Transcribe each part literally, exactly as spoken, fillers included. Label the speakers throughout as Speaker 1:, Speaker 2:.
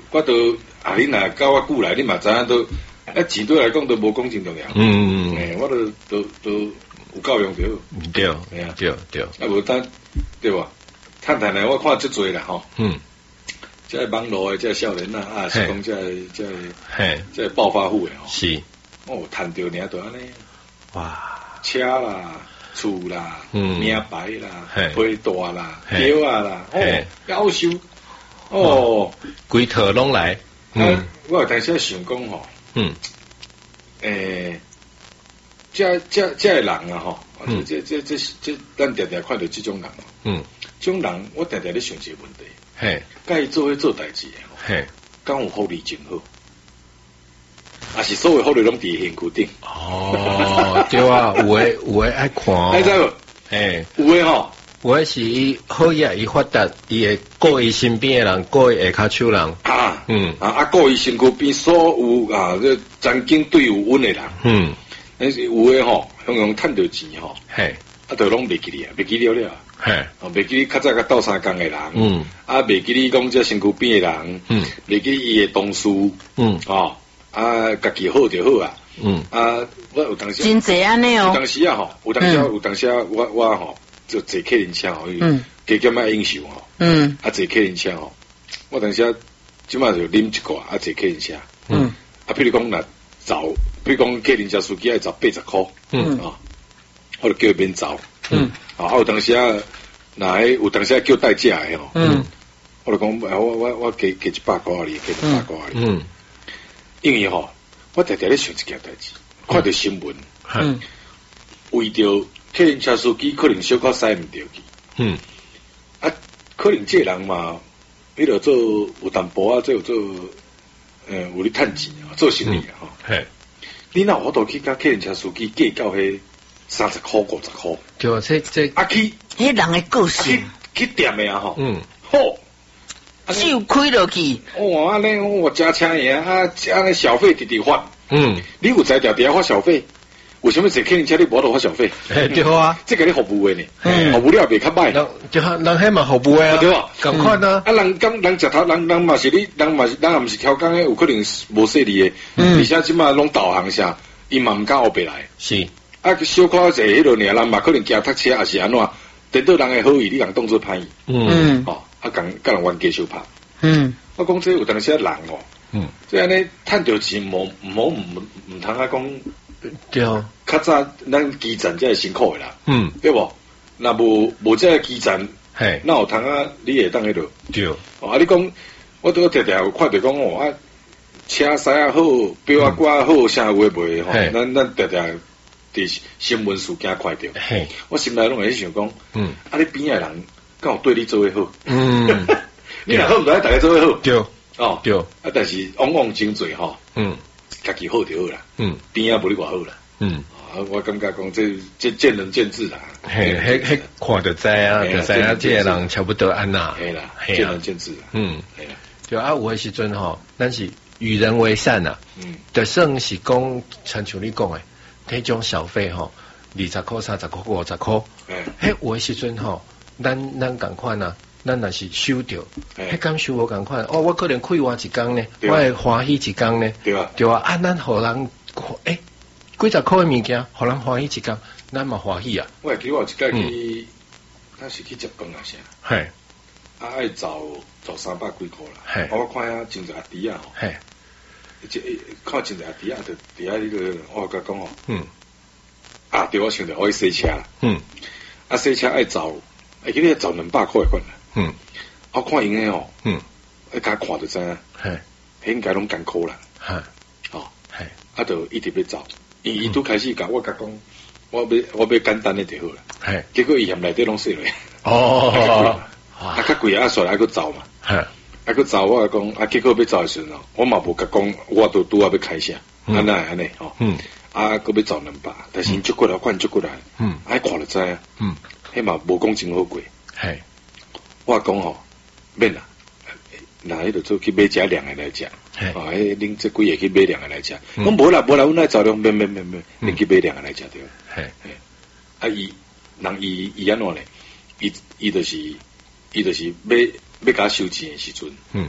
Speaker 1: 我都啊，你若教我久来，你嘛知影都啊钱对来讲都无讲真重要。嗯嗯嗯，诶，我都都都有教养就好。
Speaker 2: 对，对啊，对对。
Speaker 1: 啊无等对吧？探探呢，我看足多啦吼。嗯。即网络诶，即少年啊，啊是讲即即嘿，即暴发户诶吼。是。哦，趁着尔都安尼。哇！车啦。厝啦，嗯，名牌啦，批大啦，表啊啦，哦，夭寿，哦，
Speaker 2: 规套拢来。
Speaker 1: 嗯，我有当时想讲吼，嗯，诶，这这这人啊吼，嗯，这这这这，咱常常看到这种人，嗯，这种人我常常咧想一个问题，嘿，甲伊做伙做代志，嘿，敢有福利真好？啊，是所有福利拢伫身躯顶。
Speaker 2: 哦，对啊，有诶有诶爱看。
Speaker 1: 你知无？诶，有诶吼，
Speaker 2: 有诶是伊好嘢，伊发达，伊会顾伊身边诶人，顾伊下骹手人。啊，嗯，啊啊，顾伊身躯边所有啊，这曾经对有稳诶人。嗯，但是有诶吼，向向趁着钱吼，嘿，啊，就拢袂记你啊，袂记了了。嘿，哦，袂记你较早甲斗相共诶人。嗯，啊，袂记你讲这身躯边诶人。嗯，袂记伊诶同事。嗯，哦。啊，家己好就好啊。嗯。啊，我有当时
Speaker 3: 真济安尼哦。
Speaker 1: 有当时啊吼，有当时有当时我我吼就坐客人车吼，嗯，加减啊应酬吼。嗯。啊，坐客人车吼，我当时即马就啉一挂啊，坐客人车。嗯。啊，譬如讲若走，譬如讲客人车司机爱走八十箍。嗯。啊，我就叫伊免走。嗯。啊，有当时啊，若有当时叫代驾诶吼。嗯。我就讲，我我我加加一百箍啊，你加一百箍啊，你。嗯。因为吼，我常常咧想一件代志，看到新闻，嗯，为着客人车司机可能小可驶毋着去，嗯，啊，可能这人嘛，迄落做有淡薄啊，做有做，呃，有咧趁钱啊，做生意啊，吼，嘿，你若我都去甲客人车司机计较迄三十箍、五十箍，
Speaker 2: 对啊，这这
Speaker 1: 啊去，
Speaker 3: 迄人诶个性，
Speaker 1: 去店诶啊，吼，嗯，好。
Speaker 3: 就开落去，
Speaker 1: 哇！安尼我加车嘢啊，安尼小费直直发。嗯，你有才调底下发小费，为什么坐客人车你无得发小费？
Speaker 2: 对啊，
Speaker 1: 这个你服务的呢，服务了袂较歹。
Speaker 2: 人就人迄嘛服务的啊，
Speaker 1: 对吧？
Speaker 2: 咁款啊。
Speaker 1: 啊，人讲人食头，人人嘛是你，人嘛是人也毋是挑工的，有可能无细腻的。嗯，而且即马拢导航下，伊嘛毋敢后白来。是。啊，小可坐迄落尔，人嘛可能惊塞车，也是安怎？等到人的好意，你人当做歹意。嗯。哦。啊，共甲人冤家相拍。嗯，我讲这有当时人哦，嗯，即安尼趁着钱，无无唔唔通啊讲，
Speaker 2: 对哦，
Speaker 1: 较早咱基层才是辛苦的啦，嗯，对无？那无无这个基层，嘿，那有通啊？你会当迄落，对，哦，啊，你讲，我都常常有看着讲哦，啊，车驶啊好，表啊挂好，啥话袂吼，咱咱常常伫新闻事件看着，嘿，我心内拢会想讲，嗯，啊，你边个人敢有对你做伙好？嗯。你若好，唔该大家做伙好。对，哦，对，啊，但是往往真侪吼，嗯，家己好就好啦，嗯，边啊无你偌好啦，嗯，啊，我感觉讲这这见仁见智啦，
Speaker 2: 嘿，迄迄看得知啊，就知啊，这个人差不多安那，
Speaker 1: 嘿啦，见仁见智啦，嗯，
Speaker 2: 系啦，就啊，有诶时阵吼，咱是与人为善啊，嗯，就算是讲，亲像你讲诶，迄种小费吼，二十箍、三十箍、五十箍，诶，迄有诶时阵吼，咱咱共款啊。咱若是收着，迄感受无共款哦。我可能开换一工呢，我会欢喜一工呢，对啊，对啊。啊，咱互人诶，几十箍诶物件，互人欢喜一工，咱嘛欢喜啊。
Speaker 1: 我会记我一届去，那是去接饭啊啥，系，啊爱走走三百几箍啦，系。我看下真侪阿弟啊，系，即看真侪阿弟啊，就伫下迄个，我甲讲哦，嗯，啊，对我想着我去洗车，嗯，啊洗车爱走，哎，记得走两百箍诶款啦。嗯，我看因诶哦，嗯，一甲看就知影，嘿，应该拢艰苦啦，嘿，哦，嘿，啊，就一直要走，伊伊拄开始甲我甲讲，我要我要简单诶就好啦，嘿，结果伊嫌内底拢细落，哦，啊，较贵啊，煞来佫走嘛，嘿，啊，佫走我讲，啊，结果要走诶时阵哦，我嘛无甲讲，我都拄啊要开车，安那安尼哦，嗯，啊，佫要走两百，但是因捉过来，换捉过来，嗯，爱看就知影，嗯，迄嘛无讲真好过，嘿。我讲吼，免啦，那迄度做去买只凉诶来食，啊，迄恁这几个去买凉诶来食，讲无啦无啦，阮来照量免免免免，恁去买凉诶来食对。嘿，啊伊人伊伊安怎咧？伊伊就是伊就是要要甲收钱诶时阵，嗯，吼，啊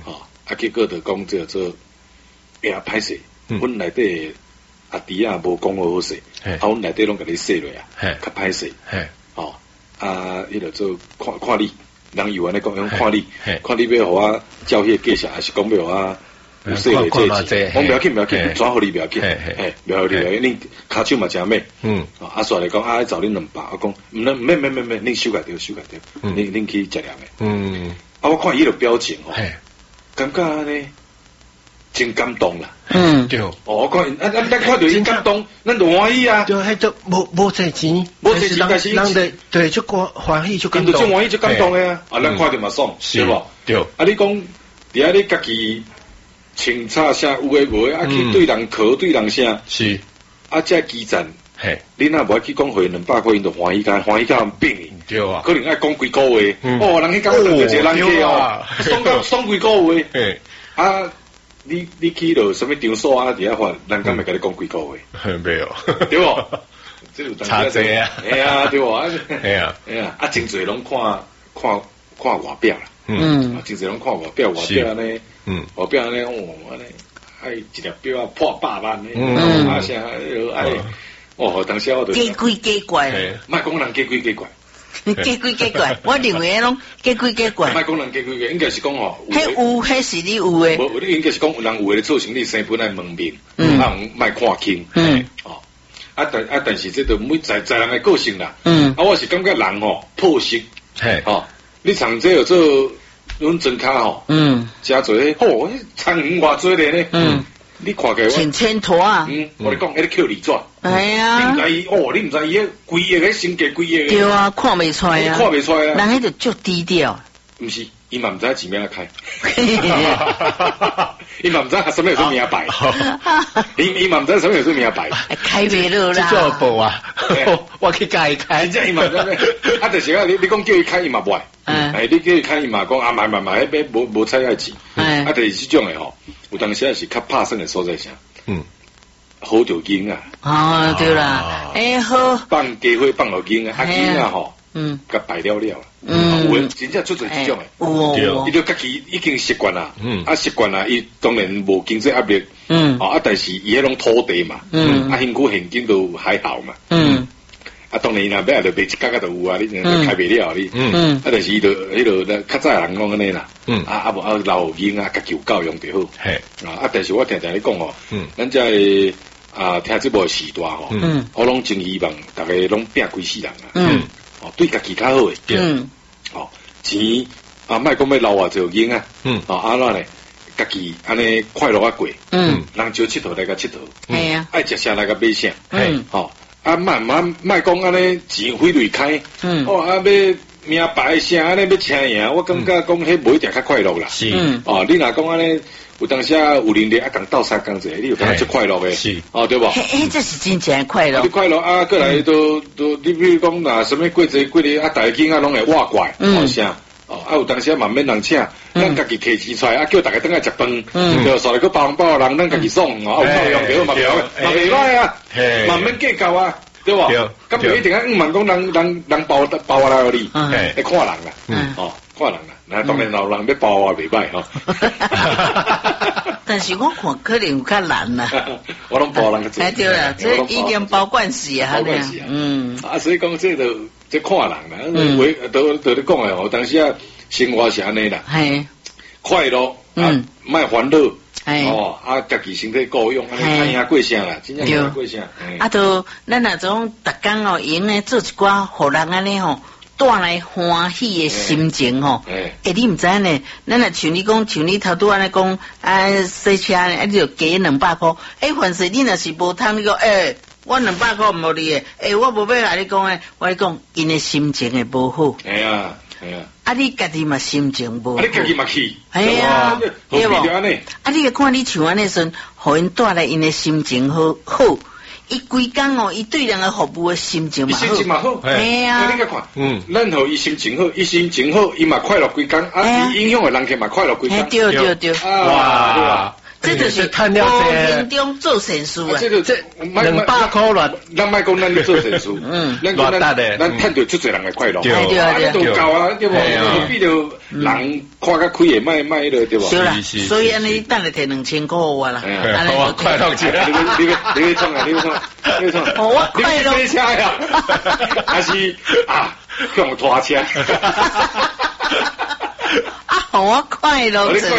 Speaker 1: 啊，结果就讲这做，哎呀，歹势，阮内底阿弟啊无讲好好势，啊，阮内底拢甲你说落啊，较歹势，哦，啊，迄个做看看你，人有安尼讲，讲看你，看你要互我教迄个计下，还是讲要互我有说落这些，我不要紧，不要紧，转互你不要紧，嘿，不要紧，恁骹手嘛真美，嗯，啊，煞来讲啊，找恁两百，我讲，唔能，免免免免，恁修改掉，修改掉，恁恁去食量诶，嗯，啊，我看伊个表情哦。感觉呢，真感动啦。嗯，对。哦，我看，啊啊，咱看到伊感动，咱就欢喜啊。
Speaker 2: 对，迄都无无赚钱，
Speaker 1: 无赚钱，但是
Speaker 2: 人哋对就欢欢喜就感动，
Speaker 1: 就欢喜就感动诶啊！啊，咱看着嘛爽，对无？对。啊，你讲，伫下你家己清查啥有诶无诶，啊去对人考对人啥？是。啊，这基层，嘿，你若无去讲回两百块，因就欢喜甲欢喜甲人变诶。对啊，可能爱讲几个月，哦，人去讲两个一个人去哦，爽到爽几个月，啊，你你去到什么场所啊？底下话，人敢会甲你讲几个月？
Speaker 2: 没有，
Speaker 1: 对不？这有
Speaker 2: 差这啊，
Speaker 1: 哎啊，对不？哎呀，哎呀，啊，真侪拢看看看外表啦，嗯，真侪拢看外表，外表呢，嗯，外表呢，哦，安尼，哎，一粒表啊破百万呢，嗯，啊啥，哎，哦，当时我就
Speaker 3: 假鬼假怪，
Speaker 1: 莫讲人假鬼假怪。
Speaker 3: 假鬼假怪，我认为拢假鬼假怪。
Speaker 1: 莫讲人假鬼假，应该是讲吼，
Speaker 3: 迄有，迄是你有诶。
Speaker 1: 无，你应该是讲有人有诶做生意生本来门面，嗯，啊，莫看轻，嗯，哦，啊但啊但是这都每在在人诶个性啦，嗯，啊我是感觉人吼破息，嘿，哦，你像这有做阮真卡吼，嗯，加做迄，吼，苍蝇偌多咧呢，嗯。你看起来
Speaker 3: 千千坨啊！
Speaker 1: 嗯，我哋讲迄个扣二转，
Speaker 3: 哎呀，
Speaker 1: 你唔知伊哦，你唔知伊迄规个迄性格规个，
Speaker 3: 对啊，看袂出来啊，
Speaker 1: 看袂出来
Speaker 3: 啊，人迄就足低调。
Speaker 1: 唔是，伊嘛唔知钱咩开，伊嘛唔知什么有做名牌，伊伊嘛唔知什么有做名牌，
Speaker 3: 开袂落啦，
Speaker 2: 做部啊，我去教伊开，
Speaker 1: 真正伊嘛唔知，啊，就是啊，你你讲叫伊开伊嘛袂，哎，你叫伊开伊嘛讲啊，买买买，迄边无无采爱钱，啊，但是这种诶吼。有当时也是较拍算的所在啥，嗯，好条件啊，
Speaker 3: 哦对啦，哎好，
Speaker 1: 放机会放落间啊，啊间啊吼，嗯，甲摆了了，嗯，有真正出做这种诶，对，伊就家己已经习惯啦，嗯，啊习惯啦，伊当然无经济压力，嗯，啊但是伊迄种土地嘛，嗯，啊辛苦现金都还好嘛，嗯。啊，当然啦，买就卖一角角就有啊，你开袂了你，嗯，啊，但是伊就迄落咧较早人讲安尼啦，嗯，啊啊无啊老经啊，家己有教养就好，嘿，啊，但是我听听你讲哦，嗯，咱这啊听这部时代吼，嗯，我拢真希望大家拢拼规世人啊，嗯，哦，对家己较好诶，嗯，哦，钱啊，莫讲要留偌济经啊，嗯，哦，安怎咧，家己安尼快乐啊过，嗯，人少佚佗来甲佚佗，
Speaker 3: 系啊，
Speaker 1: 爱食啥来甲买啥，嗯，哦。啊，慢慢莫讲安尼钱飞雷开，嗯，哦，啊，要名牌啥安尼要请赢，我感觉讲迄无一定较快乐啦，是，哦，你若讲安尼有当时啊有能力啊，共斗相共者，你有感觉最快乐诶，是，哦，对无？
Speaker 3: 嘿，嘿，这是真正快乐。
Speaker 1: 你快乐啊，过来都都，你比如讲呐，什么过节过日啊，大家囝仔拢会挖怪，哦，啥？哦，啊，有当时啊，嘛免人请，咱家己摕钱出来，啊，叫大家等下食饭，就所来个包红包人，咱家己爽，哦，有够用着，嘛袂嘛袂歹啊，嘛免计较啊，对无？咁就一定啊，唔问讲人人人包包我来互你，会看人啦，哦，看人啦，那当然老人要包我袂歹吼。
Speaker 3: 但是我看可能有较难啦，
Speaker 1: 我拢包人个做，
Speaker 3: 哎对啦，这已经包惯势啊，
Speaker 1: 包惯势啊，嗯，啊，所以讲这就。即看人啦，为都都你讲诶吼，当时啊，生活是安尼啦，系快乐，嗯，莫烦恼，哦，啊，家己身体够用，安尼看下过声啦，真正看过声。
Speaker 3: 啊，都咱那种逐工哦，用咧做一寡互人安尼吼，带来欢喜诶心情吼。诶，你毋知影呢？咱若像你讲，像你头拄安尼讲，啊，洗车呢，啊，你就加两百箍。诶，凡是你若是无通，你讲诶。我两百块无你诶，诶，我无要来你讲诶，我讲因诶心情会无好。
Speaker 1: 系啊，系啊。
Speaker 3: 啊，你家己嘛心情无好。
Speaker 1: 啊，你家己嘛去。
Speaker 3: 系啊，对无？啊，你看你像安尼阵，互因带来因诶心情好好，伊规工哦，伊对人诶服务诶心情嘛好。
Speaker 1: 心情嘛好。
Speaker 3: 系啊。
Speaker 1: 你甲看，嗯，咱互伊心情好，伊心情好，伊嘛快乐规工，啊，伊影响诶人客嘛快乐规工。
Speaker 3: 对对对。
Speaker 1: 哇，对吧？
Speaker 3: 这就是无形中做善事啊！
Speaker 2: 这这两百块了，
Speaker 1: 咱卖讲咱咧做善事，
Speaker 2: 嗯，咱讲咱
Speaker 1: 咱赚到出侪人的快乐，
Speaker 3: 对对对，
Speaker 1: 都够啊，对无？比着人看较开的卖卖了，对无？
Speaker 3: 是啦，所以安尼等下摕两千块我啦，
Speaker 2: 安尼就快乐起来。
Speaker 1: 你你你你创啊，你创，你创，
Speaker 3: 我快乐。
Speaker 1: 你车呀，还是啊，向拖车。
Speaker 3: 啊，我快乐
Speaker 1: 者。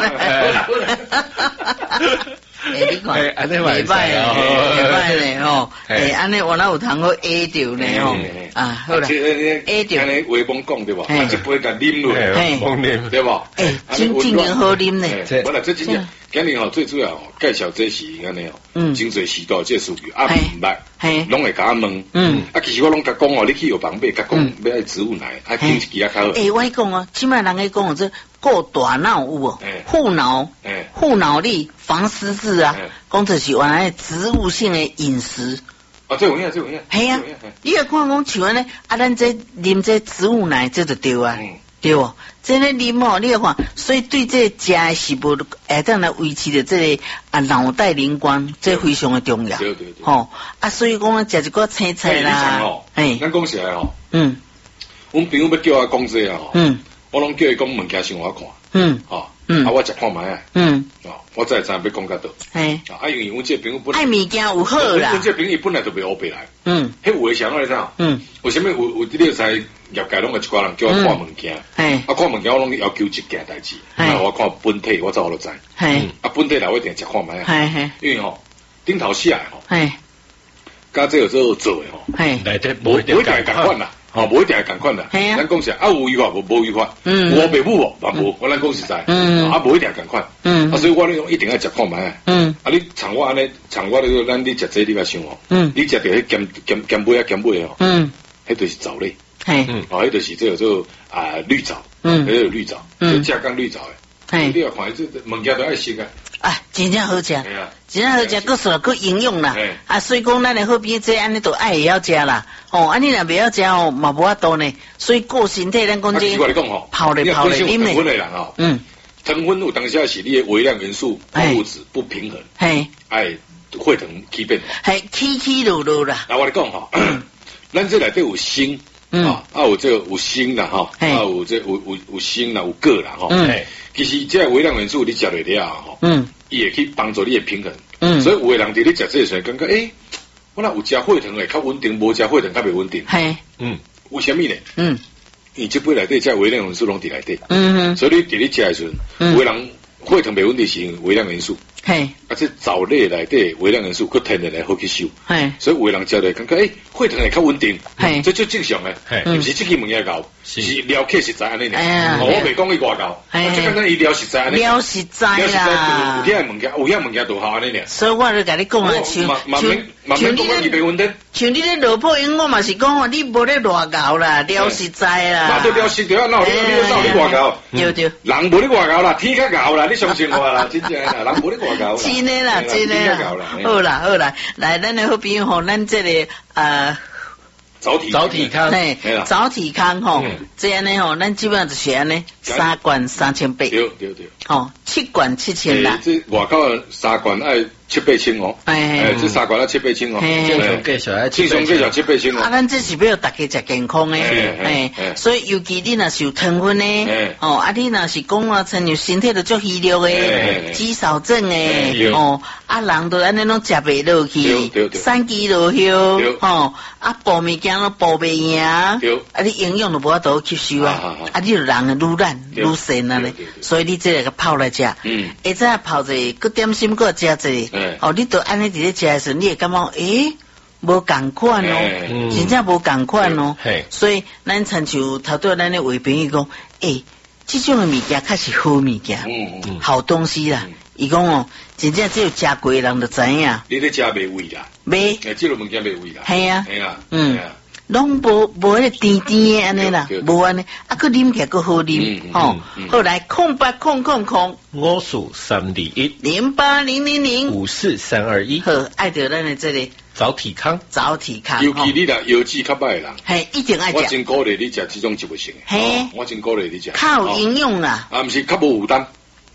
Speaker 3: 哎，你看，礼拜嘞，礼拜嘞吼，哎，安尼我那有通好 A 掉呢吼，啊，好啦 ，A 掉，
Speaker 1: 安尼话帮讲对无？啊，一杯甲啉落，
Speaker 2: 帮啉
Speaker 1: 对无？
Speaker 3: 哎，真正经好啉呢。
Speaker 1: 我啦，这真正，今日吼最主要吼介绍这是安尼吼，真侪时代这数据啊唔捌，拢会甲我问，嗯，啊，其实我拢甲讲哦，你去药房买，甲讲要爱植物奶，啊，经一支啊较好。
Speaker 3: 哎，我讲哦，即摆人咧讲哦，这过大脑有无？护脑，护脑力，防失智啊，讲这是原来植物性的饮食。
Speaker 1: 啊，这有影，这有影。
Speaker 3: 系啊，你要看讲像安尼，啊，咱这啉这植物奶，这就对啊，对哦。这咧啉哦，你要看，所以对这食的食物，下当来维持着这个啊脑袋灵光，这非常的重要。
Speaker 1: 对对对。
Speaker 3: 吼，啊，所以讲食一个青菜啦，
Speaker 1: 哎，咱讲实来吼，
Speaker 3: 嗯，
Speaker 1: 我们朋友要叫我讲这啊吼，嗯，我拢叫伊讲物件先我看，
Speaker 3: 嗯，
Speaker 1: 吼，嗯，啊，我食看卖啊，
Speaker 3: 嗯，
Speaker 1: 哦，我再知要讲到倒，
Speaker 3: 嘿，
Speaker 1: 啊，因为阮这朋友本来
Speaker 3: 爱物件有好啦，
Speaker 1: 阮这朋友本来就袂乌白来，
Speaker 3: 嗯，
Speaker 1: 迄有诶想法你知影，嗯，为什么有有你才业界拢有一寡人叫我看物件，嘿，啊，看物件我拢要求一件代志，啊，我看本体我早我都知，嘿，啊，本体来我一定食看卖啊，嘿嘿，因为吼顶头写诶吼，嘿，甲这有做做诶吼，
Speaker 3: 嘿，
Speaker 2: 内底
Speaker 1: 无一定会共款啦。哦，无一定系共款啦，咱讲实啊有违法无无违法，我爸母哦，嘛无，我咱讲实在，啊无一定共款，啊所以我咧讲一定要食看卖，啊你像我安尼，像我咧咱你食这你甲想哦，你食着迄咸咸咸尾啊咸尾哦，迄就是藻类，哦迄就是这个做啊绿藻，迄个绿藻，就加工绿藻诶，你要看这物件都爱食啊。
Speaker 3: 啊，真正好食，真正好食，佫说佫营养啦。啊，所以讲咱的好边这安尼都爱会晓食啦。哦，安尼若袂晓食哦，嘛无法度呢。所以顾身体，咱讲这泡咧泡咧啉
Speaker 1: 咧。嗯，糖分有当下是你的微量元素矿物质不平衡，哎，哎，会腾起变，
Speaker 3: 系起起落落啦。
Speaker 1: 那我来讲吼，咱这内底有锌。啊，啊有这个有锌啦，哈，啊有这有有有锌啦，有铬啦，哈，其实这微量元素你食落了哈，嗯，伊会去帮助你的平衡，嗯，所以有的人伫你食这时感觉，诶，我若有食血糖诶较稳定，无食血糖较袂稳定，系，嗯，为虾米呢？嗯，因为这杯内底这微量元素拢伫内底，嗯，所以你伫你食诶时阵，有的人血糖袂稳定是因为微量元素。嘿，啊，这藻类内底微量元素，佮天然来好吸收，嘿，所以有人食咧感觉，诶，血糖会较稳定，嘿，这最正常诶，嘿，毋是这个物件高，是了解实在安尼呢，我未讲伊外高，啊，这简单伊了实在安尼，
Speaker 3: 了实在啦，
Speaker 1: 有遐物件，有遐物件都好安尼呢，
Speaker 3: 所以我就甲你讲啊，像像像你咧，像你咧落破因，我嘛是讲哦，你无咧外高啦，了实在啦，
Speaker 1: 那都了实在，那你你到你外高，
Speaker 3: 对对，
Speaker 1: 人无咧外高啦，天较高啦，你相信我啦，真正啦，人无咧外。
Speaker 3: 真的啦，真的啦，好啦好啦，来，咱的好朋友吼，咱这个呃，
Speaker 1: 早体
Speaker 2: 早体康，
Speaker 3: 嘿，早体康吼，这样呢吼，咱基本上就是安尼，三罐三千八，
Speaker 1: 对对对，
Speaker 3: 哦，七罐七千啦，
Speaker 1: 这外口三罐爱七八千哦，哎，这三罐要七八千哦，
Speaker 2: 正常计算爱
Speaker 1: 正常计算七八千哦，
Speaker 3: 啊，咱这是要大家食健康的，哎，所以尤其你若是有糖分呢，哦，啊，你若是讲啊，亲像身体都足虚弱的，肌少症的，哦，啊，人都安尼拢食袂落去，三肌落血，哦，啊，补物件拢补袂赢，啊，你营养都无法度吸收啊，啊，你人愈懒愈瘦啊咧，所以你这个泡来食，嗯，会再泡者，搁点心搁食者。哦，你都安尼伫咧食诶时，你会感觉诶，无共款哦，真正无共款哦。所以咱亲像头拄咱咧话朋友讲，诶，即种诶物件较是好物件，好东西啦。伊讲哦，真正只有食过诶人就知影。
Speaker 1: 你咧食袂味啦？
Speaker 3: 袂，
Speaker 1: 诶，即个物件袂味啦。
Speaker 3: 系啊，
Speaker 1: 系啊，
Speaker 3: 嗯。拢无无迄个甜甜诶安尼啦，无安尼，啊，佮啉起来佮好啉，吼，后来空八空空空，
Speaker 2: 我数三二一，
Speaker 3: 零八零零零
Speaker 2: 五四三二一，
Speaker 3: 好，爱着咱诶这里
Speaker 2: 早体康，
Speaker 3: 早体康，
Speaker 1: 尤其你若腰肌较歹诶人，
Speaker 3: 嘿，一定爱食，
Speaker 1: 我真鼓励你食即种植物性诶，
Speaker 3: 嘿，
Speaker 1: 我真鼓励你食，
Speaker 3: 较有营养啦，
Speaker 1: 啊，毋是较无负担。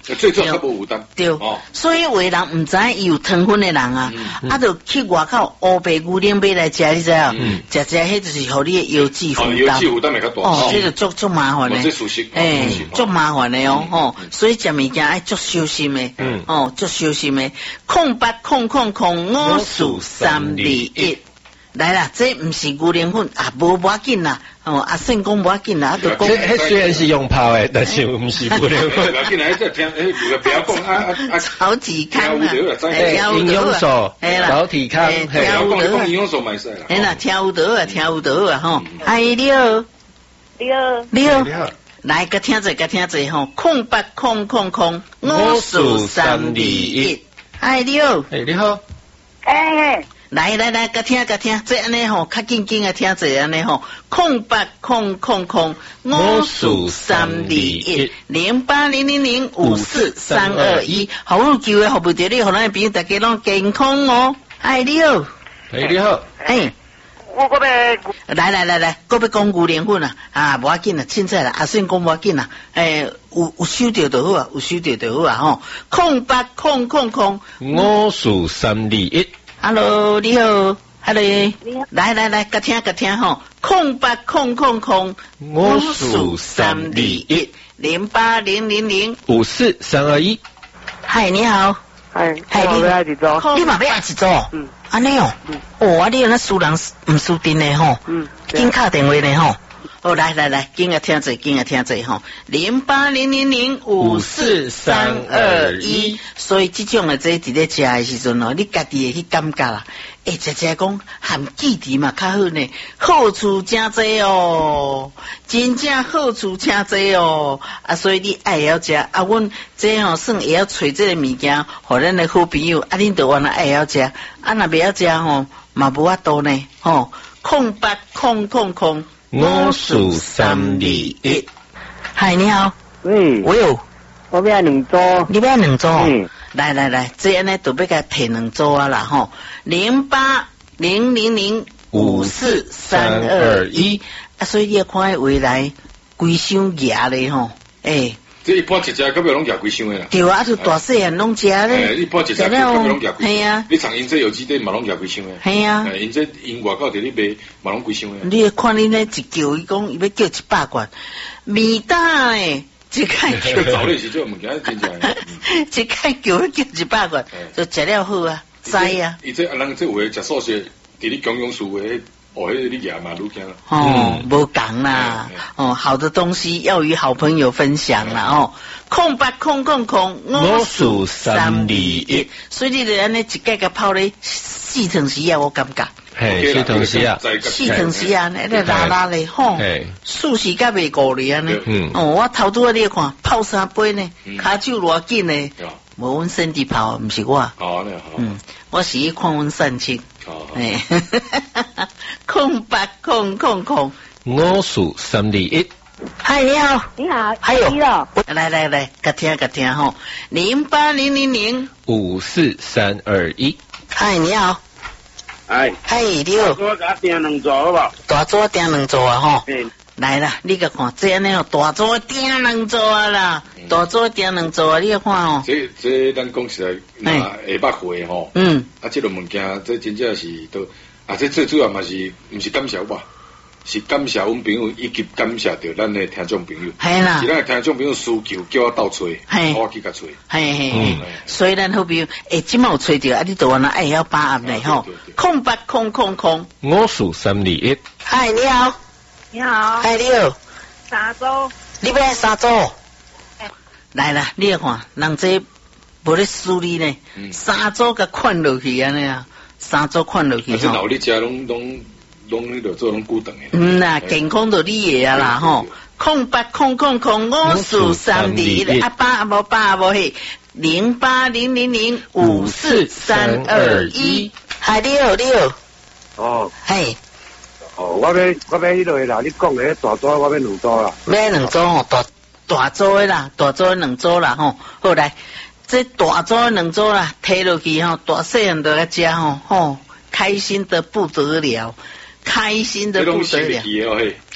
Speaker 1: 最最较无负担。
Speaker 3: 对，所以有的人唔知伊有糖分的人啊，啊，就去外口乌白牛奶买来食，你知啊？食食迄就是互你的腰肌负担。
Speaker 1: 腰肌负担会较大。
Speaker 3: 哦，这个足足麻烦的。
Speaker 1: 这熟悉。
Speaker 3: 哎，足麻烦的哦，吼，所以食物件爱足小心的。嗯。哦，足小心的。空八空空空五四三二一。来啦，这唔是牛奶粉啊，无无要紧啦。哦，阿圣讲无要紧啦，啊，就讲。
Speaker 2: 迄虽然是用泡的，但是唔是牛奶粉。
Speaker 1: 要紧啦，这听，诶，不要讲啊啊啊！
Speaker 3: 超体康啊，
Speaker 2: 营养素，超体康，
Speaker 3: 跳舞的，
Speaker 1: 营养素买晒啦。
Speaker 3: 哎啦，跳舞的啊，跳舞的啊，吼。哎，你好，
Speaker 4: 你好，
Speaker 3: 你好，来个听者，个听者吼，空八空空空，五四三二一。哎，你好，
Speaker 2: 哎，你好，
Speaker 4: 哎。
Speaker 3: 来来来，甲听甲听，这安尼吼，较紧紧啊听者安尼吼，空八空空空五四三二一零八零零零五四三二一，好有机会服务到你，互咱朋友大家拢健康哦。哎，你好，
Speaker 2: 哎，你好，
Speaker 3: 哎，
Speaker 4: 我嗰边
Speaker 3: 来来来来，我要讲牛奶粉啊，啊，无要紧啦，凊彩啦，阿顺讲无要紧啦，诶，有有收到就好啊，有收到就好啊吼，空八空空空
Speaker 2: 五四三二一。
Speaker 3: Hello， 你好 ，Hello，
Speaker 4: 你好，
Speaker 3: 来来来，甲听甲听吼，空八空空空
Speaker 2: 五四三二一
Speaker 3: 零八零零零
Speaker 2: 五四三二一。
Speaker 3: 嗨，你好，
Speaker 4: 嗨，嗨，你要几桌？
Speaker 3: 你嘛要几桌？嗯，安尼哦，哦，啊，你那输人唔输阵的吼，嗯，紧敲电话呢吼。哦，来来来，紧个听者，紧个听者吼，零八零零零五四三二一。所以这种的这伫咧食的时阵哦，你家己会去感觉啦。诶，食食讲含记忆嘛较好呢，好处真多哦，真正好处真多哦。啊，所以你爱要食啊，阮这吼算会晓找这个物件，互咱的好朋友啊，恁就原来爱要食，啊，若袂晓食吼，嘛无法度呢，吼，空八空空空。五四三二一，嗨，你好，
Speaker 4: 喂，
Speaker 3: 我有，
Speaker 4: 我要两桌，
Speaker 3: 你要两桌，嗯，来来来，这样呢就要甲摕两桌啊啦吼，零八零零零五四三二一，啊，所以你要看未来规箱牙咧吼，诶。
Speaker 1: 这一般一只根本拢夹规箱的啦。
Speaker 3: 对啊，就大细汉拢食咧。
Speaker 1: 一般一只根本拢夹规箱。
Speaker 3: 系啊。
Speaker 1: 你尝因这有机店嘛拢夹规箱的。
Speaker 3: 系啊。
Speaker 1: 因这因外口伫咧卖嘛拢规箱的。
Speaker 3: 你看你那一叫伊讲伊要叫一百罐，味大诶，一开叫。
Speaker 1: 早咧是这物件真正。
Speaker 3: 一开叫要叫一百罐，就食了好啊，知啊。
Speaker 1: 伊这人这有诶食素食，伫咧公用树诶。哦，迄个你牙嘛，愈惊啦。
Speaker 3: 哦，无讲啦。哦，好的东西要与好朋友分享啦。哦，空八空空空五四三二一，所以你哋安尼一盖个泡咧四汤匙啊，我感觉。
Speaker 2: 嘿，四汤匙啊，
Speaker 3: 四汤匙啊，那个拉拉咧，吼，数时甲袂过哩安尼。嗯。哦，我头拄啊，你看泡三杯呢，骹酒偌紧呢。无阮身体泡，毋是我。
Speaker 1: 哦，那好。
Speaker 3: 嗯，我是去看阮善亲。哦。哎，空八空空空
Speaker 2: 五四三二一。
Speaker 3: 嗨，你好。
Speaker 4: 你好。
Speaker 3: 还有。来来来，甲听甲听吼，零八零零零
Speaker 2: 五四三二一。
Speaker 3: 嗨，你好。
Speaker 4: 哎。
Speaker 3: 嗨，你好。
Speaker 4: 大桌甲订两座好无？
Speaker 3: 大桌订两座啊吼。嗯。来啦，你甲看，这样呢，大桌订两座啊啦，大桌订两座啊，你看哦。
Speaker 1: 这这咱讲起来，那下捌会吼。嗯。啊，这个物件，这真正是都啊，这最主要嘛是，毋是感谢我，是感谢阮朋友，以及感谢着咱的听众朋友。
Speaker 3: 系啦。
Speaker 1: 是咱的听众朋友需求，叫我斗找，我去甲找。
Speaker 3: 系系。所以咱好朋友，诶，即毛找着啊，你都原来爱要把握嘞吼。空八空空空。
Speaker 2: 五四三二一。
Speaker 3: 嗨，你好。
Speaker 4: 你好，
Speaker 3: 嗨，你好，
Speaker 4: 三周，
Speaker 3: 你要三周？来啦，你看，人这无咧xử理呢，三周甲款落去安尼啊，三周款落去。
Speaker 1: 啊，这老你家拢拢拢迄个做拢固定的。
Speaker 3: 嗯啦，健康就你的啊啦吼，空八空空空五四三二一，阿爸阿无爸阿无嘿，零八零零零五四三二一。嗨，你好，你好。
Speaker 4: 哦。
Speaker 3: 嘿。
Speaker 4: 哦，我要我要迄落啦，你讲的大桌我要两桌啦。
Speaker 3: 要两桌吼，大大桌的啦，大桌的两桌啦吼。好来，这大桌的两桌啦，摕落去吼，大细汉都来食吼，吼，开心的不得了，开心的不得了。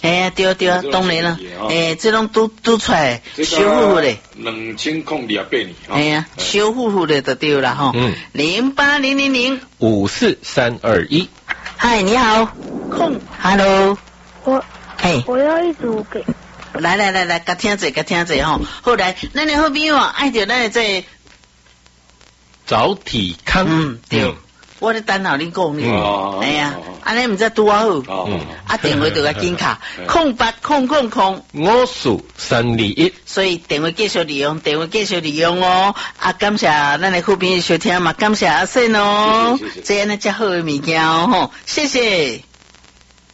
Speaker 3: 哎呀，对对啊，当然了，诶，这种都都出来，小夫妇的，
Speaker 1: 两千空二八年，
Speaker 3: 哎呀，小夫妇的就对了哈。嗯，零八零零零
Speaker 2: 五四三二一。
Speaker 3: 嗨，你好，空 ，Hello，
Speaker 5: 我，哎，我要一组给。
Speaker 3: 来来来来，甲听者甲听者吼，后来咱的好朋友爱着咱的这
Speaker 2: 早体康，
Speaker 3: 嗯对，我咧等候你讲呢，哎呀，安尼唔知拄好，嗯，啊电话就甲紧卡，空八空空空，
Speaker 2: 五四三二一，
Speaker 3: 所以电话继续利用，电话继续利用哦，啊感谢咱的好朋友收听嘛，感谢阿信哦，这样呢才好的物件哦，吼，谢谢。